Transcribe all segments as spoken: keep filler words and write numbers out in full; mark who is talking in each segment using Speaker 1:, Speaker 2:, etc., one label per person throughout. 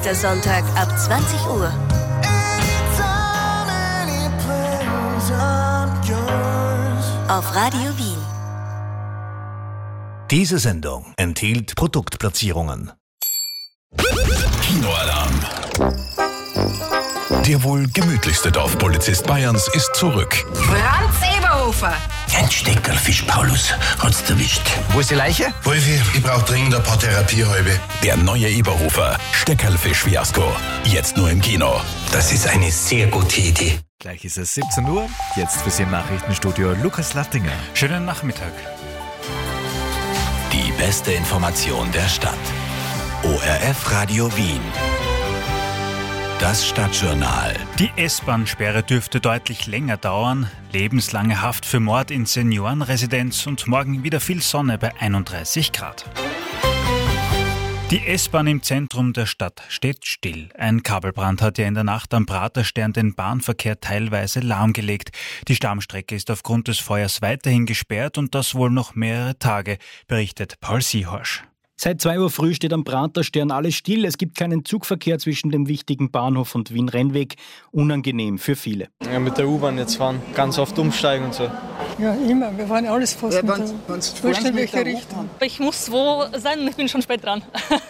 Speaker 1: Nächster Sonntag ab zwanzig Uhr. Auf Radio Wien.
Speaker 2: Diese Sendung enthielt Produktplatzierungen.
Speaker 3: Kinoalarm. Der wohl gemütlichste Dorfpolizist Bayerns ist zurück.
Speaker 4: Franz Eberhofer.
Speaker 5: Ein Steckerlfisch, Paulus, hat's erwischt.
Speaker 6: Wo ist die Leiche?
Speaker 7: Wolfi, ich brauch dringend ein paar Therapiehalbe.
Speaker 3: Der neue Eberhofer, Steckerlfisch-Fiasko. Jetzt nur im Kino.
Speaker 5: Das ist eine sehr gute Idee.
Speaker 8: Gleich ist es siebzehn Uhr. Jetzt für Sie im Nachrichtenstudio Lukas Lattinger.
Speaker 9: Schönen Nachmittag.
Speaker 2: Die beste Information der Stadt. O R F Radio Wien. Das Stadtjournal.
Speaker 9: Die S-Bahn-Sperre dürfte deutlich länger dauern. Lebenslange Haft für Mord in Seniorenresidenz und morgen wieder viel Sonne bei einunddreißig Grad. Die S-Bahn im Zentrum der Stadt steht still. Ein Kabelbrand hat ja in der Nacht am Praterstern den Bahnverkehr teilweise lahmgelegt. Die Stammstrecke ist aufgrund des Feuers weiterhin gesperrt und das wohl noch mehrere Tage, berichtet Paul Siehorsch.
Speaker 10: Seit zwei Uhr früh steht am Praterstern alles still. Es gibt keinen Zugverkehr zwischen dem wichtigen Bahnhof und Wien-Rennweg. Unangenehm für viele.
Speaker 11: Ja, mit der U-Bahn jetzt fahren, ganz oft umsteigen und so.
Speaker 12: Ja, immer. Wir fahren alles fast ja, mit der Wurscht in welche Richtung.
Speaker 13: Ich muss wo sein, ich bin schon spät dran.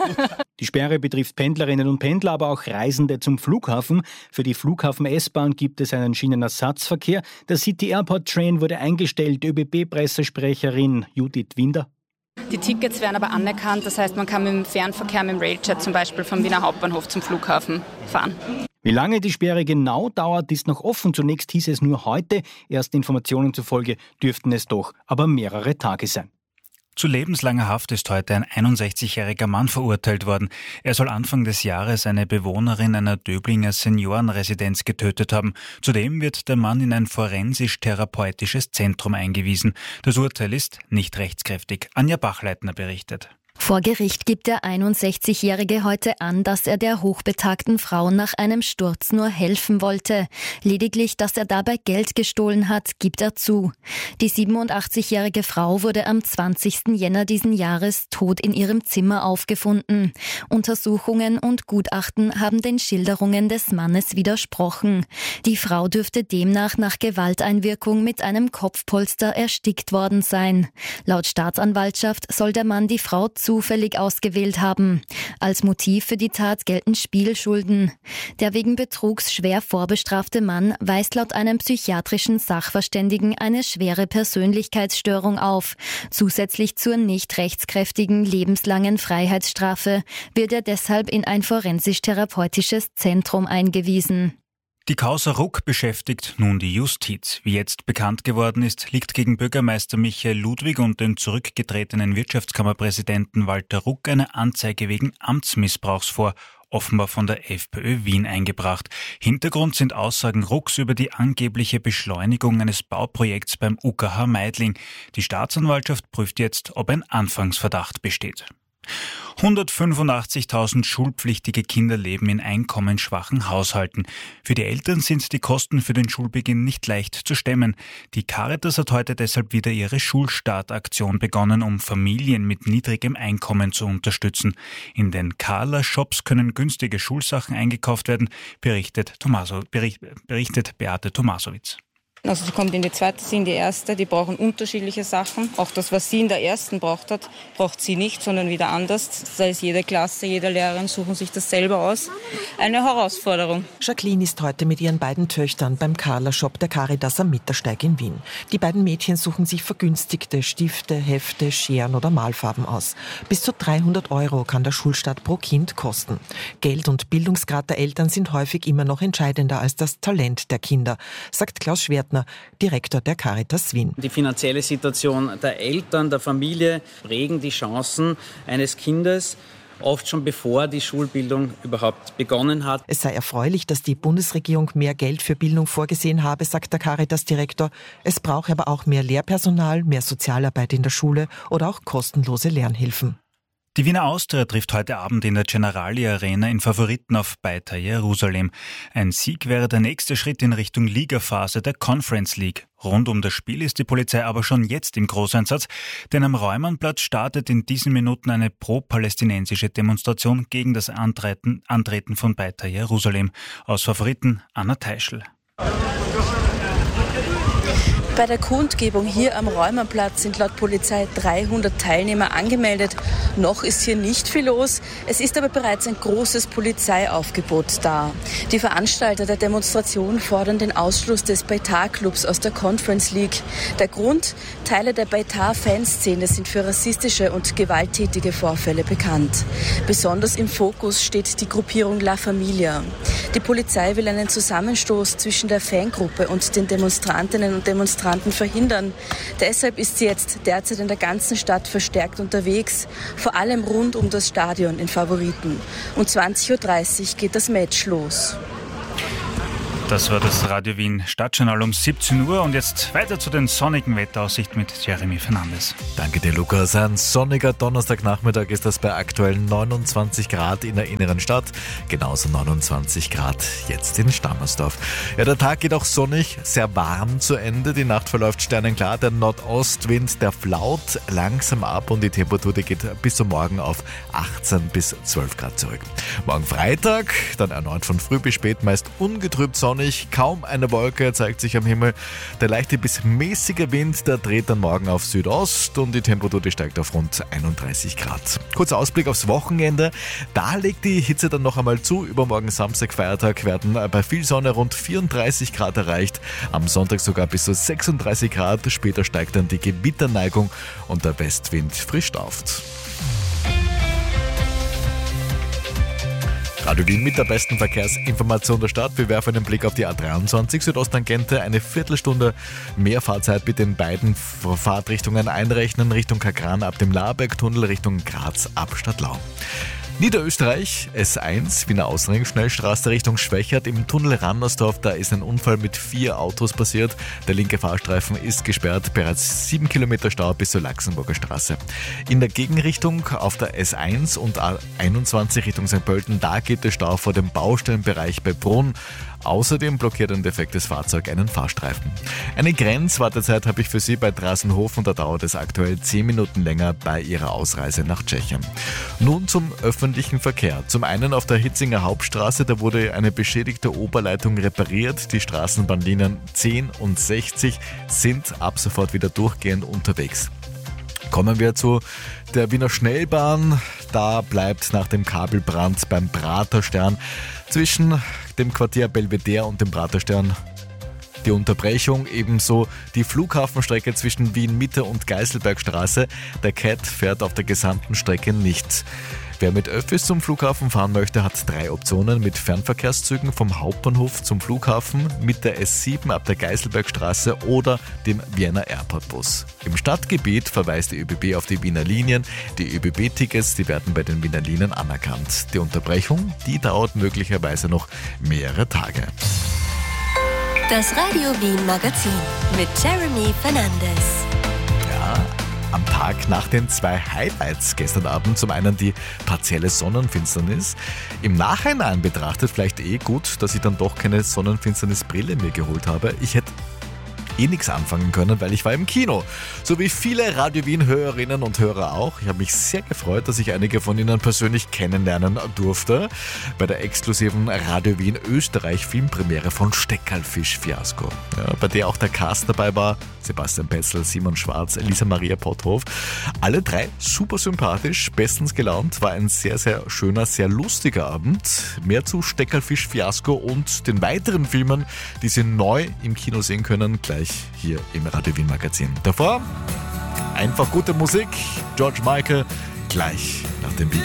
Speaker 10: Die Sperre betrifft Pendlerinnen und Pendler, aber auch Reisende zum Flughafen. Für die Flughafen-S-Bahn gibt es einen Schienenersatzverkehr. Der City Airport Train wurde eingestellt. ÖBB-Pressesprecherin Judith Winder.
Speaker 14: Die Tickets werden aber anerkannt, das heißt, man kann mit dem Fernverkehr, mit dem Railjet zum Beispiel vom Wiener Hauptbahnhof zum Flughafen fahren.
Speaker 10: Wie lange die Sperre genau dauert, ist noch offen. Zunächst hieß es nur heute. Ersten Informationen zufolge dürften es doch aber mehrere Tage sein.
Speaker 9: Zu lebenslanger Haft ist heute ein einundsechzigjähriger Mann verurteilt worden. Er soll Anfang des Jahres eine Bewohnerin einer Döblinger Seniorenresidenz getötet haben. Zudem wird der Mann in ein forensisch-therapeutisches Zentrum eingewiesen. Das Urteil ist nicht rechtskräftig. Anja Bachleitner berichtet.
Speaker 15: Vor Gericht gibt der einundsechzigjährige heute an, dass er der hochbetagten Frau nach einem Sturz nur helfen wollte. Lediglich, dass er dabei Geld gestohlen hat, gibt er zu. Die siebenundachtzigjährige Frau wurde am zwanzigsten Jänner diesen Jahres tot in ihrem Zimmer aufgefunden. Untersuchungen und Gutachten haben den Schilderungen des Mannes widersprochen. Die Frau dürfte demnach nach Gewalteinwirkung mit einem Kopfpolster erstickt worden sein. Laut Staatsanwaltschaft soll der Mann die Frau zufällig ausgewählt haben. Als Motiv für die Tat gelten Spielschulden. Der wegen Betrugs schwer vorbestrafte Mann weist laut einem psychiatrischen Sachverständigen eine schwere Persönlichkeitsstörung auf. Zusätzlich zur nicht rechtskräftigen lebenslangen Freiheitsstrafe wird er deshalb in ein forensisch-therapeutisches Zentrum eingewiesen.
Speaker 9: Die Causa Ruck beschäftigt nun die Justiz. Wie jetzt bekannt geworden ist, liegt gegen Bürgermeister Michael Ludwig und den zurückgetretenen Wirtschaftskammerpräsidenten Walter Ruck eine Anzeige wegen Amtsmissbrauchs vor, offenbar von der FPÖ Wien eingebracht. Hintergrund sind Aussagen Rucks über die angebliche Beschleunigung eines Bauprojekts beim U K H Meidling. Die Staatsanwaltschaft prüft jetzt, ob ein Anfangsverdacht besteht. hundertfünfundachtzigtausend schulpflichtige Kinder leben in einkommensschwachen Haushalten. Für die Eltern sind die Kosten für den Schulbeginn nicht leicht zu stemmen. Die Caritas hat heute deshalb wieder ihre Schulstartaktion begonnen, um Familien mit niedrigem Einkommen zu unterstützen. In den Carla-Shops können günstige Schulsachen eingekauft werden, berichtet, Tomaso, bericht, berichtet Beate Tomasowitz.
Speaker 16: Also sie kommt in die zweite, sie in die erste, die brauchen unterschiedliche Sachen. Auch das, was sie in der ersten braucht hat, braucht sie nicht, sondern wieder anders. Das heißt, jede Klasse, jede Lehrerin suchen sich das selber aus. Eine Herausforderung.
Speaker 17: Jacqueline ist heute mit ihren beiden Töchtern beim Carla-Shop der Caritas am Mittersteig in Wien. Die beiden Mädchen suchen sich vergünstigte Stifte, Hefte, Scheren oder Malfarben aus. Bis zu dreihundert Euro kann der Schulstart pro Kind kosten. Geld und Bildungsgrad der Eltern sind häufig immer noch entscheidender als das Talent der Kinder, sagt Klaus Schwertner, Direktor der Caritas Wien.
Speaker 18: Die finanzielle Situation der Eltern, der Familie prägen die Chancen eines Kindes, oft schon bevor die Schulbildung überhaupt begonnen hat.
Speaker 17: Es sei erfreulich, dass die Bundesregierung mehr Geld für Bildung vorgesehen habe, sagt der Caritas-Direktor. Es brauche aber auch mehr Lehrpersonal, mehr Sozialarbeit in der Schule oder auch kostenlose Lernhilfen.
Speaker 9: Die Wiener Austria trifft heute Abend in der Generali Arena in Favoriten auf Beitar Jerusalem. Ein Sieg wäre der nächste Schritt in Richtung Ligaphase der Conference League. Rund um das Spiel ist die Polizei aber schon jetzt im Großeinsatz, denn am Reumannplatz startet in diesen Minuten eine pro-palästinensische Demonstration gegen das Antreten, Antreten von Beitar Jerusalem. Aus Favoriten Anna Teischl.
Speaker 6: Bei der Kundgebung hier am Reumannplatz sind laut Polizei dreihundert Teilnehmer angemeldet. Noch ist hier nicht viel los. Es ist aber bereits ein großes Polizeiaufgebot da. Die Veranstalter der Demonstration fordern den Ausschluss des Beitar-Clubs aus der Conference League. Der Grund? Teile der Beitar-Fanszene sind für rassistische und gewalttätige Vorfälle bekannt. Besonders im Fokus steht die Gruppierung La Familia. Die Polizei will einen Zusammenstoß zwischen der Fangruppe und den Demonstrantinnen und Demonstranten verhindern. Deshalb ist sie jetzt derzeit in der ganzen Stadt verstärkt unterwegs, vor allem rund um das Stadion in Favoriten. Um zwanzig Uhr dreißig geht das Match los.
Speaker 9: Das war das Radio Wien Stadtjournal um siebzehn Uhr und jetzt weiter zu den sonnigen Wetteraussichten mit Jeremy Fernandes.
Speaker 8: Danke dir, Lukas. Ein sonniger Donnerstagnachmittag ist das bei aktuell neunundzwanzig Grad in der inneren Stadt, genauso neunundzwanzig Grad jetzt in Stammersdorf. Ja, der Tag geht auch sonnig, sehr warm zu Ende. Die Nacht verläuft sternenklar, der Nordostwind, der flaut langsam ab und die Temperatur die geht bis zum Morgen auf achtzehn bis zwölf Grad zurück. Morgen Freitag, dann erneut von früh bis spät, meist ungetrübt sonnig. Kaum eine Wolke zeigt sich am Himmel. Der leichte bis mäßige Wind, der dreht dann morgen auf Südost und die Temperatur die steigt auf rund einunddreißig Grad. Kurzer Ausblick aufs Wochenende. Da legt die Hitze dann noch einmal zu. Übermorgen Samstag, Feiertag, werden bei viel Sonne rund vierunddreißig Grad erreicht. Am Sonntag sogar bis zu sechsunddreißig Grad. Später steigt dann die Gewitterneigung und der Westwind frischt auf. Radio Wien mit der besten Verkehrsinformation der Stadt. Wir werfen einen Blick auf die A dreiundzwanzig Südosttangente. Eine Viertelstunde mehr Fahrzeit mit den beiden Fahrtrichtungen einrechnen. Richtung Kagran ab dem Labergtunnel, Richtung Graz ab Stadtlau. Niederösterreich, S eins, Wiener Außenring, Schnellstraße Richtung Schwächert. Im Tunnel Rannersdorf, da ist ein Unfall mit vier Autos passiert. Der linke Fahrstreifen ist gesperrt, bereits sieben Kilometer Stau bis zur Laxenburger Straße. In der Gegenrichtung auf der S eins und A einundzwanzig Richtung Sankt Pölten, da geht der Stau vor dem Baustellenbereich bei Brunn. Außerdem blockiert ein defektes Fahrzeug einen Fahrstreifen. Eine Grenzwartezeit habe ich für Sie bei Drassenhofen, da dauert es aktuell zehn Minuten länger bei Ihrer Ausreise nach Tschechien. Nun zum öffentlichen Verkehr. Zum einen auf der Hitzinger Hauptstraße, da wurde eine beschädigte Oberleitung repariert. Die Straßenbahnlinien zehn und sechzig sind ab sofort wieder durchgehend unterwegs. Kommen wir zu der Wiener Schnellbahn. Da bleibt nach dem Kabelbrand beim Praterstern zwischen dem Quartier Belvedere und dem Praterstern die Unterbrechung, ebenso die Flughafenstrecke zwischen Wien Mitte und Geiselbergstraße. Der C A T fährt auf der gesamten Strecke nicht. Wer mit Öffis zum Flughafen fahren möchte, hat drei Optionen mit Fernverkehrszügen vom Hauptbahnhof zum Flughafen, mit der S sieben ab der Geiselbergstraße oder dem Vienna Airport Bus. Im Stadtgebiet verweist die ÖBB auf die Wiener Linien. Die ÖBB-Tickets, die werden bei den Wiener Linien anerkannt. Die Unterbrechung, die dauert möglicherweise noch mehrere Tage.
Speaker 1: Das Radio Wien Magazin mit Jeremy Fernandes.
Speaker 8: Ja, am Tag nach den zwei Highlights gestern Abend, zum einen die partielle Sonnenfinsternis. Im Nachhinein betrachtet vielleicht eh gut, dass ich dann doch keine Sonnenfinsternisbrille mir geholt habe. Ich hätte eh nichts anfangen können, weil ich war im Kino. So wie viele Radio Wien Hörerinnen und Hörer auch. Ich habe mich sehr gefreut, dass ich einige von Ihnen persönlich kennenlernen durfte bei der exklusiven Radio Wien Österreich Filmpremiere von Steckerlfisch Fiasko. Ja, bei der auch der Cast dabei war. Sebastian Petzel, Simon Schwarz, Elisa Maria Potthof. Alle drei super sympathisch, bestens gelaunt. War ein sehr, sehr schöner, sehr lustiger Abend. Mehr zu Steckerlfisch Fiasko und den weiteren Filmen, die Sie neu im Kino sehen können, gleich hier im Radio Wien Magazin. Davor einfach gute Musik, George Michael, gleich nach dem Beat.